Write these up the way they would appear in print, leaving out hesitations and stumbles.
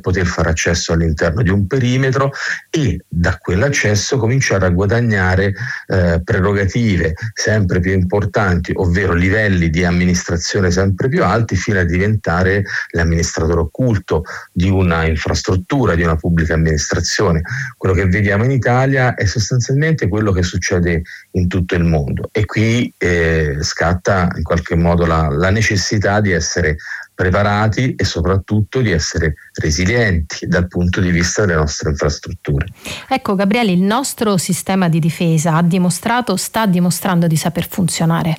poter fare accesso all'interno di un perimetro e da quell'accesso cominciare a guadagnare prerogative sempre più importanti, ovvero livelli di amministrazione sempre più alti, fino a diventare l'amministratore occulto di una infrastruttura, di una pubblica amministrazione. Quello che vediamo in Italia è sostanzialmente quello che succede in tutto il mondo, e qui scatta in qualche modo la necessità di essere preparati e soprattutto di essere resilienti dal punto di vista delle nostre infrastrutture. Ecco Gabriele, il nostro sistema di difesa sta dimostrando di saper funzionare?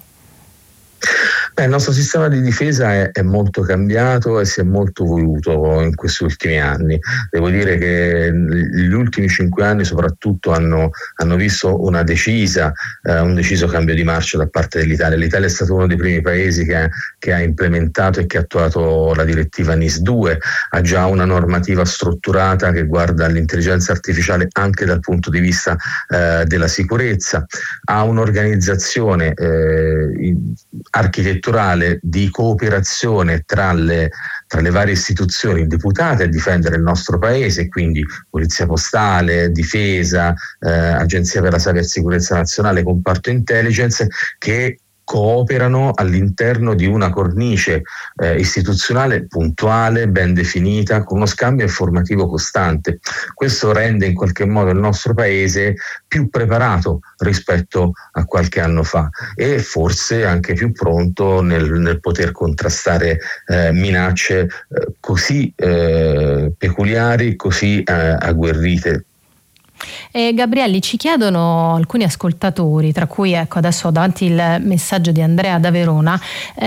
Il nostro sistema di difesa è molto cambiato e si è molto evoluto in questi ultimi anni. Devo dire che gli ultimi 5 anni soprattutto hanno visto un deciso cambio di marcia da parte dell'Italia. L'Italia è stato uno dei primi paesi che ha implementato e che ha attuato la direttiva NIS-2, ha già una normativa strutturata che guarda l'intelligenza artificiale anche dal punto di vista della sicurezza, ha un'organizzazione architetturale di cooperazione tra le varie istituzioni deputate a difendere il nostro paese, quindi Polizia Postale, Difesa, Agenzia per la Cybersicurezza Nazionale, comparto intelligence, che cooperano all'interno di una cornice istituzionale puntuale, ben definita, con uno scambio informativo costante. Questo rende in qualche modo il nostro paese più preparato rispetto a qualche anno fa e forse anche più pronto nel poter contrastare minacce così peculiari, così agguerrite. Gabrielli, ci chiedono alcuni ascoltatori, tra cui adesso ho davanti il messaggio di Andrea da Verona,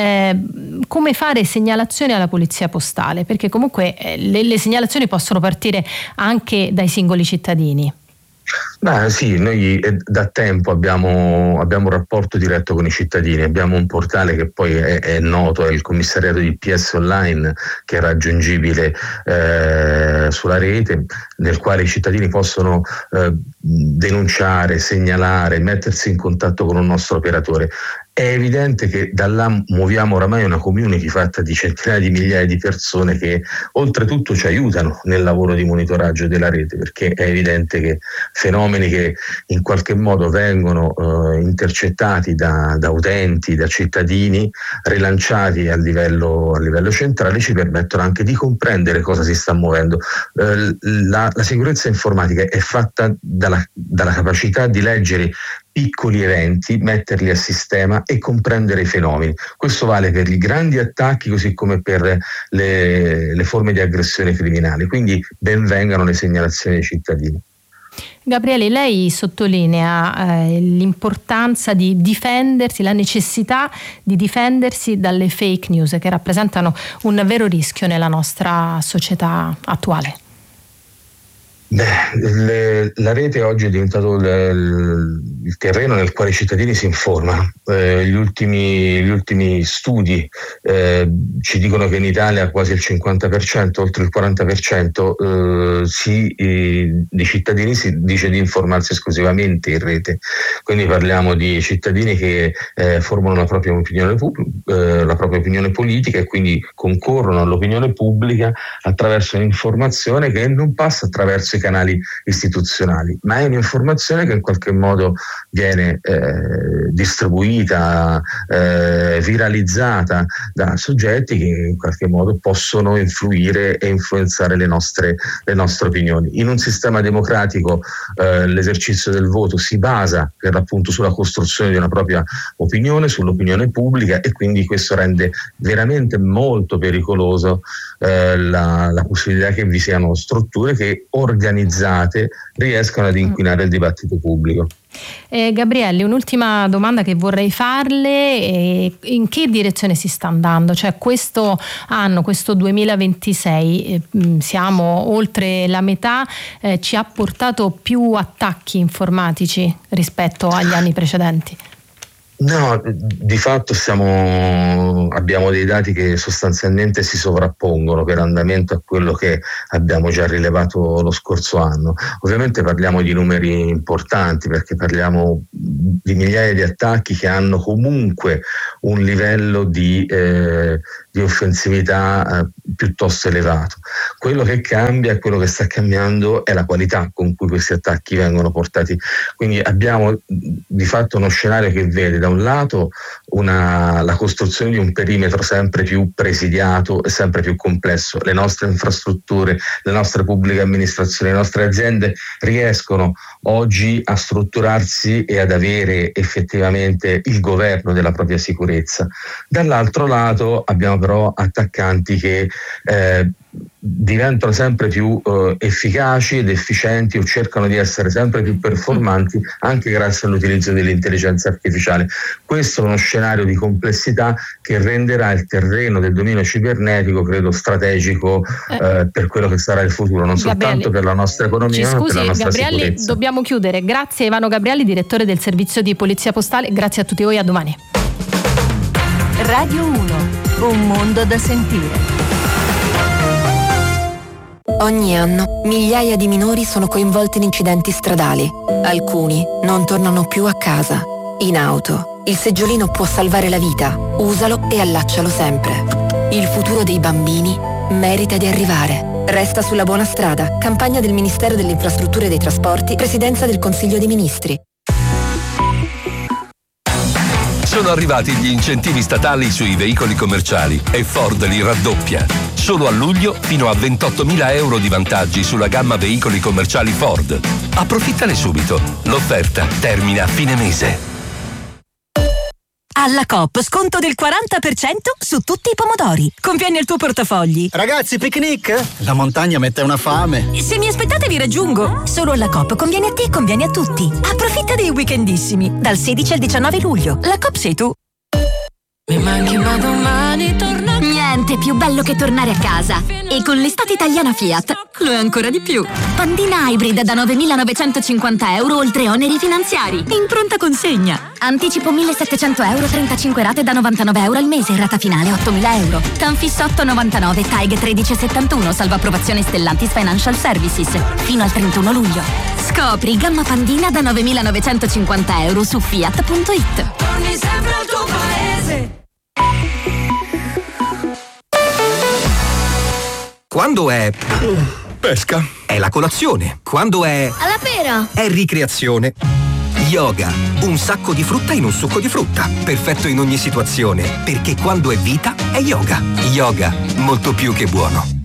come fare segnalazioni alla polizia postale, perché comunque le segnalazioni possono partire anche dai singoli cittadini. Sì, noi da tempo abbiamo un rapporto diretto con i cittadini, abbiamo un portale che poi è noto, è il commissariato di PS Online, che è raggiungibile sulla rete, nel quale i cittadini possono denunciare, segnalare, mettersi in contatto con un nostro operatore. È evidente che da là muoviamo oramai una community fatta di centinaia di migliaia di persone che oltretutto ci aiutano nel lavoro di monitoraggio della rete, perché è evidente che fenomeni che in qualche modo vengono intercettati da utenti, da cittadini, rilanciati a livello centrale, ci permettono anche di comprendere cosa si sta muovendo. La sicurezza informatica è fatta dalla capacità di leggere piccoli eventi, metterli a sistema e comprendere i fenomeni. Questo vale per i grandi attacchi così come per le forme di aggressione criminale, quindi ben vengano le segnalazioni dei cittadini. Gabriele, lei sottolinea l'importanza di difendersi, la necessità di difendersi dalle fake news che rappresentano un vero rischio nella nostra società attuale. La rete oggi è diventato il terreno nel quale i cittadini si informano. Gli ultimi studi ci dicono che in Italia quasi il 50%, oltre il 40% dei cittadini si dice di informarsi esclusivamente in rete. Quindi parliamo di cittadini che formano la propria opinione politica e quindi concorrono all'opinione pubblica attraverso un'informazione che non passa attraverso i canali istituzionali, ma è un'informazione che in qualche modo viene distribuita, viralizzata da soggetti che in qualche modo possono influire e influenzare le nostre opinioni. In un sistema democratico l'esercizio del voto si basa per l'appunto sulla costruzione di una propria opinione, sull'opinione pubblica, e quindi questo rende veramente molto pericoloso la possibilità che vi siano strutture che organizzate riescano ad inquinare il dibattito pubblico. Gabriele, un'ultima domanda che vorrei farle: in che direzione si sta andando? Cioè questo anno, questo 2026, siamo oltre la metà, ci ha portato più attacchi informatici rispetto agli anni precedenti? No, di fatto abbiamo dei dati che sostanzialmente si sovrappongono per andamento a quello che abbiamo già rilevato lo scorso anno. Ovviamente parliamo di numeri importanti, perché parliamo di migliaia di attacchi che hanno comunque un livello di offensività piuttosto elevato. Quello che cambia, quello che sta cambiando, è la qualità con cui questi attacchi vengono portati. Quindi abbiamo di fatto uno scenario che vede da un lato la costruzione di un perimetro sempre più presidiato e sempre più complesso. Le nostre infrastrutture, le nostre pubbliche amministrazioni, le nostre aziende riescono oggi a strutturarsi e ad avere effettivamente il governo della propria sicurezza. Dall'altro lato abbiamo però attaccanti che diventano sempre più efficaci ed efficienti, o cercano di essere sempre più performanti anche grazie all'utilizzo dell'intelligenza artificiale. Questo è uno scenario di complessità che renderà il terreno del dominio cibernetico, credo, strategico per quello che sarà il futuro, non soltanto per la nostra economia, ma per la nostra sicurezza. Dobbiamo chiudere. Grazie Ivano Gabrielli, direttore del servizio di polizia postale. Grazie a tutti voi, a domani. Radio 1, un mondo da sentire. Ogni anno migliaia di minori sono coinvolti in incidenti stradali. Alcuni non tornano più a casa. In auto, il seggiolino può salvare la vita. Usalo e allaccialo sempre. Il futuro dei bambini merita di arrivare. Resta sulla buona strada. Campagna del Ministero delle Infrastrutture e dei Trasporti, Presidenza del Consiglio dei Ministri. Sono arrivati gli incentivi statali sui veicoli commerciali e Ford li raddoppia. Solo a luglio fino a 28.000 euro di vantaggi sulla gamma veicoli commerciali Ford. Approfittane subito. L'offerta termina a fine mese. Alla Coop sconto del 40% su tutti i pomodori. Conviene il tuo portafogli. Ragazzi, picnic? La montagna mette una fame. Se mi aspettate vi raggiungo. Solo alla Coop conviene a te e conviene a tutti. Approfitta dei weekendissimi. Dal 16 al 19 luglio. La Coop sei tu. Mi manchi ma domani torno. Niente più bello che tornare a casa. E con l'estate italiana Fiat lo è ancora di più. Pandina Hybrid da 9.950 euro oltre oneri finanziari. In pronta consegna. Anticipo 1.700 euro, 35 rate da 99 euro al mese, rata finale 8.000 euro. Canfis 899, TAG 1371, salvo approvazione Stellantis Financial Services. Fino al 31 luglio. Scopri gamma Pandina da 9.950 euro su Fiat.it. Torni sempre al tuo paese. Quando è pesca, è la colazione. Quando è alla pera, è ricreazione. Yoga, un sacco di frutta in un succo di frutta. Perfetto in ogni situazione, perché quando è vita è yoga. Yoga, molto più che buono.